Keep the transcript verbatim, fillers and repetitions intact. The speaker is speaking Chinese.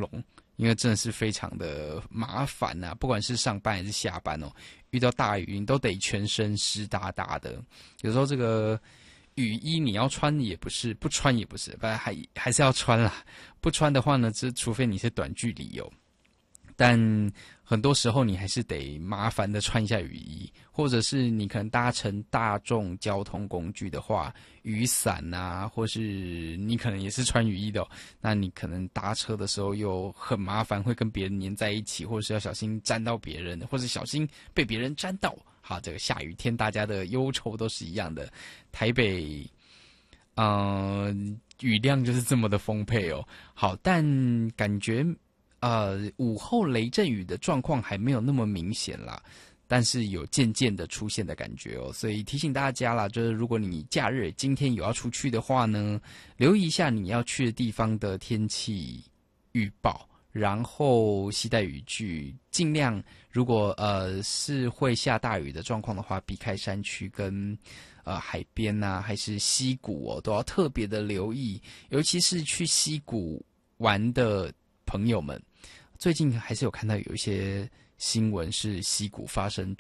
龙，因为真的是非常的麻烦啊，不管是上班还是下班哦，遇到大雨你都得全身湿哒哒的。有时候这个雨衣你要穿也不是，不穿也不是，反正还还是要穿啦。不穿的话呢，这除非你是短距离哦，但很多时候你还是得麻烦的穿一下雨衣，或者是你可能搭乘大众交通工具的话，雨伞啊，或是你可能也是穿雨衣的哦，那你可能搭车的时候又很麻烦，会跟别人黏在一起，或者是要小心沾到别人，或者小心被别人沾到。好，这个下雨天大家的忧愁都是一样的。台北，呃，雨量就是这么的丰沛哦。好，但感觉呃午后雷阵雨的状况还没有那么明显啦，但是有渐渐的出现的感觉哦。所以提醒大家啦，就是如果你假日今天有要出去的话呢，留意一下你要去的地方的天气预报。然后携带雨具，尽量如果呃是会下大雨的状况的话，避开山区跟呃海边啊，还是溪谷哦，都要特别的留意。尤其是去溪谷玩的朋友们，最近还是有看到有一些新闻是溪谷发生